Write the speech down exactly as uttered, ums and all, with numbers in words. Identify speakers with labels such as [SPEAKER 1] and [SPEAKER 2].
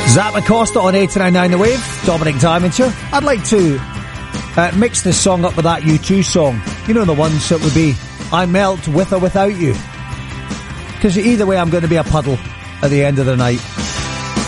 [SPEAKER 1] Zap Acosta on eighty-nine point nine The Wave. Dominic Diamond here. I'd like to uh, mix this song up with that U two song. You know, the ones that would be I Melt With or Without You. Because either way, I'm going to be a puddle at the end of the night.